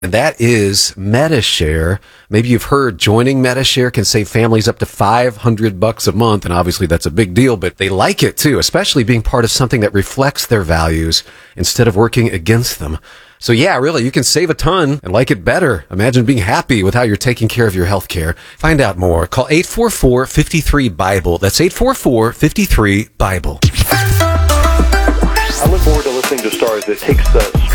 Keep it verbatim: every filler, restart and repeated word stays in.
And that is Medi-Share. Maybe you've heard joining Medi-Share can save families up to five hundred bucks a month. And obviously that's a big deal, but they like it too, especially being part of something that reflects their values instead of working against them. So yeah, really, you can save a ton and like it better. Imagine being happy with how you're taking care of your health care. Find out more. Call eight four four, five three, BIBLE. That's eight four four, five three, BIBLE. I look forward to listening to Stars. It takes the